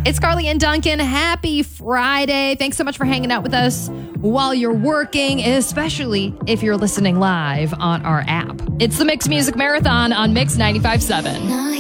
It's Carly and Duncan. Happy Friday. Thanks so much for hanging out with us while you're working, especially if you're listening live on our app. It's the Mix Music Marathon on Mix 95.7.